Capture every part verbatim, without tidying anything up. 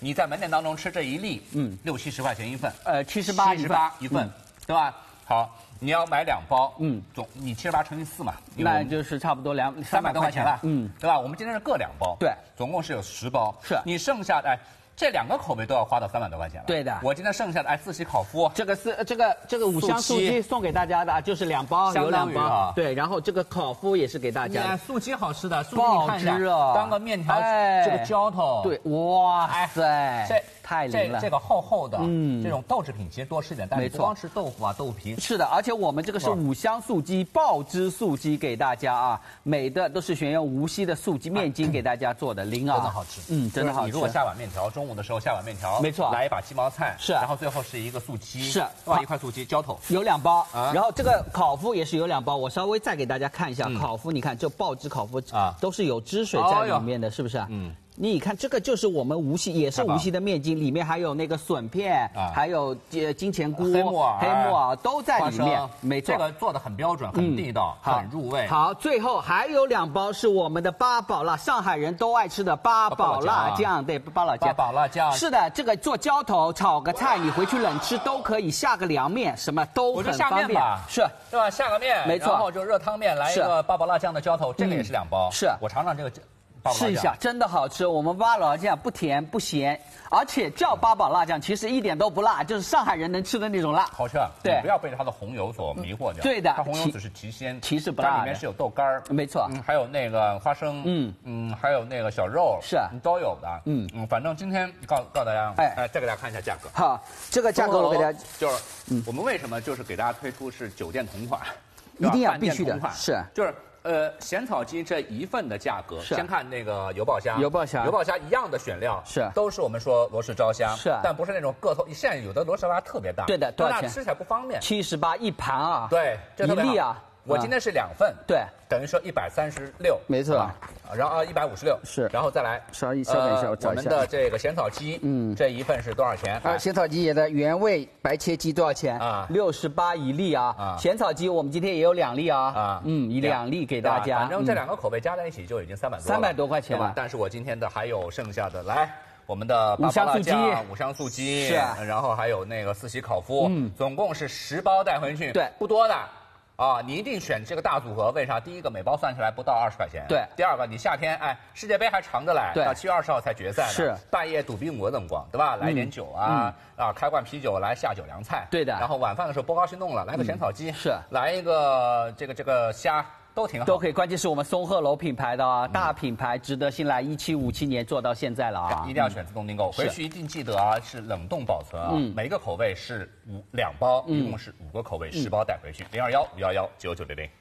你在门店当中吃这一粒，嗯，六七十块钱一份， 呃，七十八七十八一份，对吧？好，你要买两包，嗯，总你七十八乘以四嘛， 那就是差不多两三百多块钱了， 嗯， 对吧？我们今天是各两包， 对， 总共是有十包， 是你剩下的哎。这两个口味都要花到三百多块钱了。 对的， 我今天剩下的哎四喜烤麸， 这个是这个这个五香素鸡送给大家的，就是两包，有两包。啊、对，然后这个烤麸也是给大家的。 素鸡好吃的，素鸡爆汁啊， 当个面条，哎、这个浇头。 对，哇塞， 哎、这太灵了。 这个厚厚的，嗯，这种豆制品其实多吃点，但是不光吃豆腐啊、豆腐皮。 是的，而且我们这个是五香素鸡爆汁素鸡给大家啊，美的都是选用无锡的素鸡面筋给大家做的，灵啊， 真的好吃， 嗯，真的好吃。 你如果下碗面条，中午的时候下碗面条。 没错， 来一把鸡毛菜是， 然后最后是一个素鸡， 是， 哇，一块素鸡浇头， 有两包，啊、然后这个烤麸也是有两包，我稍微再给大家看一下，嗯、烤麸，你看这爆汁烤麸啊，都是有汁水在里面的，是不是？嗯。你看，这个就是我们无锡，也是无锡的面筋，里面还有那个笋片，啊、还有呃金钱菇、 黑木耳、 黑木耳都在里面。没错， 这个做的很标准，很地道，嗯、很入味。 好，最后还有两包是我们的八宝辣，上海人都爱吃的八宝辣酱，对，八宝酱。 八宝辣酱。 是的，这个做浇头、炒个菜，你回去冷吃都可以，下个凉面什么都很方便。是， 对吧？下个面， 没错， 然后就热汤面来一个八宝辣酱的浇头，这个也是两包。 是， 我尝尝这个。 试一下，真的好吃。我们八宝辣酱不甜不咸，而且叫八宝辣酱，其实一点都不辣，就是上海人能吃的那种辣。 好吃， 对， 不要被它的红油所迷惑掉。 对的， 它红油只是提鲜， 其实不辣， 它里面是有豆干儿， 没错， 嗯，还有那个花生，嗯嗯，还有那个小肉， 是都有的，嗯嗯，反正今天告告诉大家，哎哎，再给大家看一下价格。 好，这个价格我给大家就是，我们为什么就是给大家推出是酒店同款， 一定要必须的，是就是。呃，咸草鸡这一份的价格，先看那个油爆虾， 油爆虾， 油爆虾一样的选料， 是都是我们说罗氏招虾， 是， 但不是那种个头，现在有的罗氏招虾特别大， 对的，多少钱？ 吃起来不方便， 七十八一盘啊， 对， 一粒啊。 我今天是两份， 对， 等于说一百三十六， 没错， 然后啊一百五十六是， 然后再来稍微稍等一下，我找一下我们的这个咸草鸡，嗯，这一份是多少钱？ 啊，咸草鸡也的原味白切鸡多少钱？啊，六十八一粒啊，啊，咸草鸡我们今天也有两粒啊，啊，嗯，一两粒给大家， 反正这两个口味加在一起就已经三百多， 三百多块钱了。 但是我今天的还有剩下的，来。我们的八宝辣酱、五香素鸡， 是， 然后还有那个四喜烤麸，嗯，总共是十包带回去， 对， 不多的。啊，你一定选这个大组合，为啥？第一个每包算下来不到二十块钱， 对。 第二个，你夏天哎，世界杯还长着来，到七月二十号才决赛呢， 是。 半夜赌冰我怎么逛，对吧？来点酒啊，嗯、啊，开罐啤酒来下酒凉菜， 对的。 然后晚饭的时候波高兴动了，来个咸草鸡， 嗯、是。 来一个这个这个虾。都挺好， 都可以。关键是我们松鹤楼品牌的啊，大品牌，值得信赖。一七五七年做到现在了啊， 一定要选自动订购。回去一定记得啊，是冷冻保存啊，每个口味是五两包，一共是五个口味，十包带回去。零二幺五幺幺九九零零。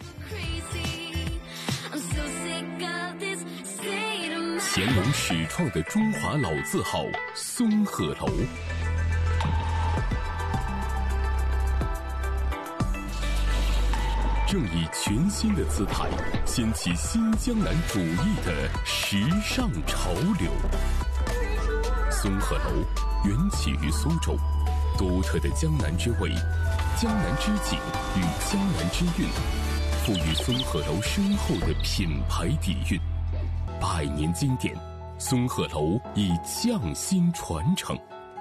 乾隆始创的中华老字号松鹤楼。正以全新的姿态掀起新江南主义的时尚潮流。松鹤楼缘起于苏州，独特的江南之味、江南之景与江南之韵，赋予松鹤楼深厚的品牌底蕴。百年经典，松鹤楼以匠心传承。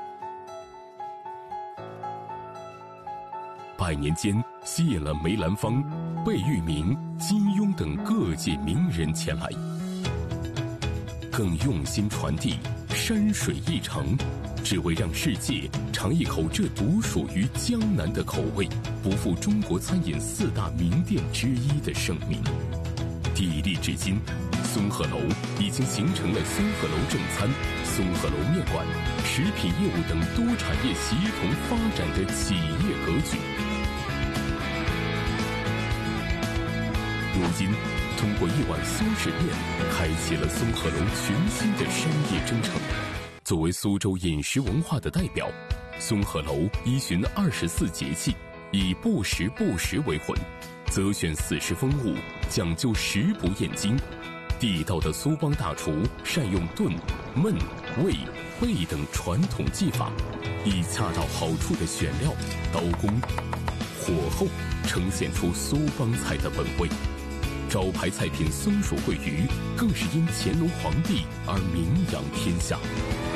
百年间吸引了梅兰芳、贝聿铭、金庸等各界名人前来，更用心传递山水一程，只为让世界尝一口这独属于江南的口味，不负中国餐饮四大名店之一的盛名。砥砺至今，松鹤楼已经形成了松鹤楼正餐、松鹤楼面馆、食品业务等多产业协同发展的企业格局。如今，通过一碗苏式面，开启了松鹤楼全新的商业征程。作为苏州饮食文化的代表，松鹤楼依循二十四节气，以不时不食为魂，择选四时风物，讲究食不厌精。地道的苏帮大厨善用炖、焖、煨、焙等传统技法，以恰到好处的选料、刀工、火候，呈现出苏帮菜的本味。招牌菜品松鼠桂鱼更是因乾隆皇帝而名扬天下。